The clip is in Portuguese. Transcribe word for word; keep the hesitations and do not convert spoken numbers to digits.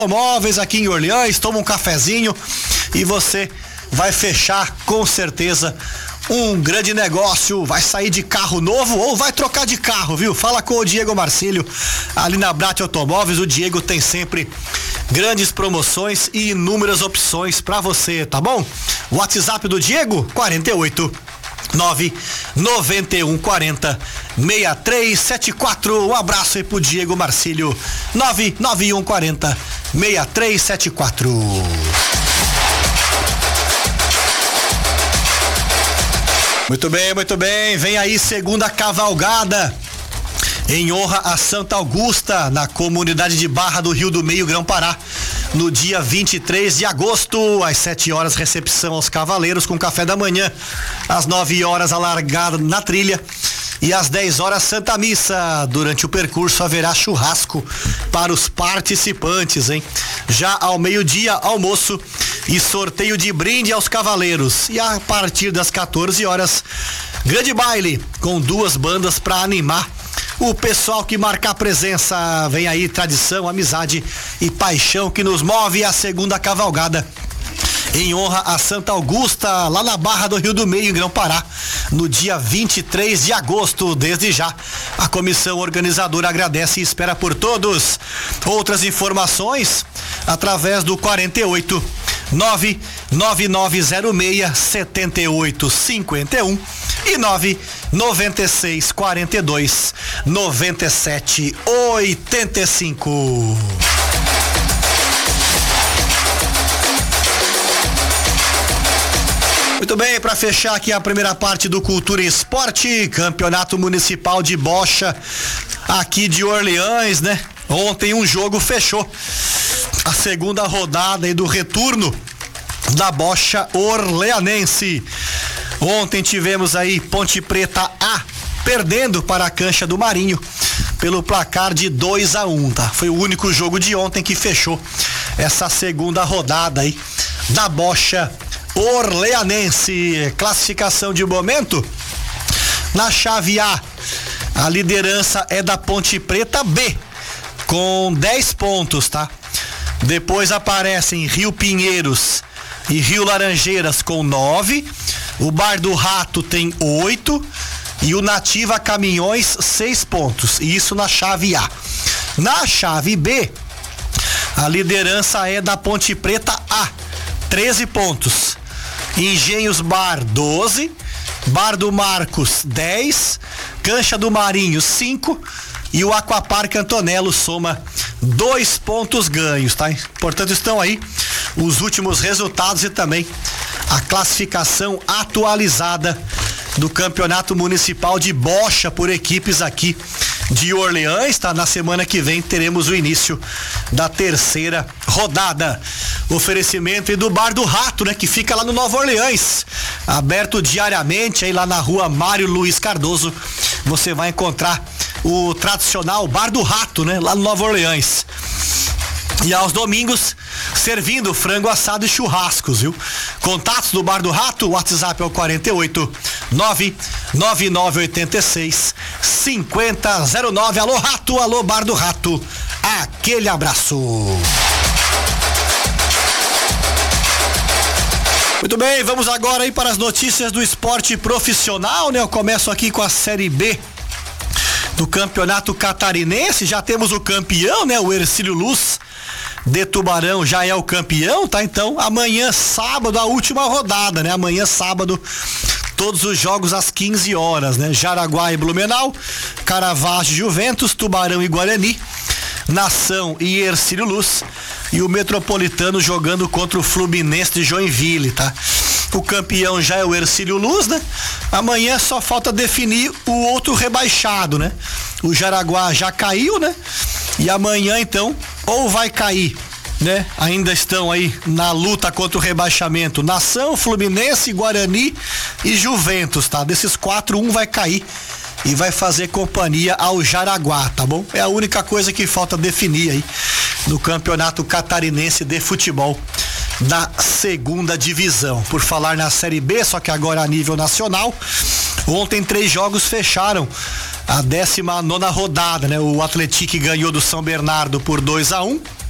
Móveis aqui em Orleans, toma um cafezinho e você vai fechar com certeza um grande negócio, vai sair de carro novo ou vai trocar de carro, viu? Fala com o Diego Marcílio ali na Brat Automóveis. O Diego tem sempre grandes promoções e inúmeras opções pra você, tá bom? WhatsApp do Diego, quarenta e oito, nove nove um quarenta, seis três sete quatro. Um abraço aí pro Diego Marcílio, nove nove um quarenta, seis três sete quatro. Muito bem, muito bem. Vem aí segunda cavalgada em honra a Santa Augusta, na comunidade de Barra do Rio do Meio, Grão-Pará. No dia vinte e três de agosto, às sete horas, recepção aos cavaleiros com café da manhã. Às nove horas, a largada na trilha. E às dez horas, Santa Missa. Durante o percurso haverá churrasco para os participantes, hein? Já ao meio-dia, almoço e sorteio de brinde aos cavaleiros. E a partir das quatorze horas, grande baile com duas bandas para animar o pessoal que marcar presença. Vem aí tradição, amizade e paixão que nos move a segunda cavalgada em honra a Santa Augusta, lá na Barra do Rio do Meio, em Grão-Pará, no dia vinte e três de agosto. Desde já, a comissão organizadora agradece e espera por todos. Outras informações através do quarenta e oito, nove nove nove zero seis, sete oito cinco um e nove nove seis quatro dois, nove sete oito cinco. Muito bem, para fechar aqui a primeira parte do Cultura e Esporte, Campeonato Municipal de Bocha aqui de Orleans, né? Ontem um jogo fechou a segunda rodada aí do retorno da Bocha Orleanense. Ontem tivemos aí Ponte Preta A perdendo para a Cancha do Marinho pelo placar de dois a um, tá? Foi o único jogo de ontem que fechou essa segunda rodada aí da Bocha Orleanense. Classificação de momento na chave A, a liderança é da Ponte Preta B com dez pontos, tá? Depois aparecem Rio Pinheiros e Rio Laranjeiras com nove, o Bar do Rato tem oito e o Nativa Caminhões seis pontos. Isso na chave A. Na chave B, a liderança é da Ponte Preta A, treze pontos. Engenhos Bar doze, Bar do Marcos dez, Cancha do Marinho cinco e o Aquapark Antonello soma dois pontos ganhos, tá? Portanto, estão aí os últimos resultados e também a classificação atualizada do Campeonato Municipal de Bocha por equipes aqui de Orleans, tá? Na semana que vem teremos o início da terceira rodada. Oferecimento aí do Bar do Rato, né? Que fica lá no Nova Orleans, aberto diariamente aí lá na rua Mário Luiz Cardoso. Você vai encontrar o tradicional Bar do Rato, né? Lá no Nova Orleans. E aos domingos, servindo frango assado e churrascos, viu? Contatos do Bar do Rato, o WhatsApp é o quarenta e oito, nove nove nove oito seis, cinco zero zero nove. Alô Rato, alô Bar do Rato, aquele abraço. Muito bem, vamos agora aí para as notícias do esporte profissional, né? Eu começo aqui com a Série B do Campeonato Catarinense. Já temos o campeão, né? O Hercílio Luz de Tubarão já é o campeão, tá? Então, amanhã, sábado, a última rodada, né? Amanhã, sábado, todos os jogos às quinze horas, né? Jaraguá e Blumenau, Caravaggio e Juventus, Tubarão e Guarani, Nação e Hercílio Luz, e o Metropolitano jogando contra o Fluminense de Joinville, tá? O campeão já é o Hercílio Luz, né? Amanhã só falta definir o outro rebaixado, né? O Jaraguá já caiu, né? E amanhã, então, ou vai cair, né? Ainda estão aí na luta contra o rebaixamento Nação, Fluminense, Guarani e Juventus, tá? Desses quatro, um vai cair e vai fazer companhia ao Jaraguá, tá bom? É a única coisa que falta definir aí no Campeonato Catarinense de Futebol da segunda divisão. Por falar na Série B, só que agora a nível nacional, ontem três jogos fecharam a décima nona rodada, né? O Atlético ganhou do São Bernardo por dois a um.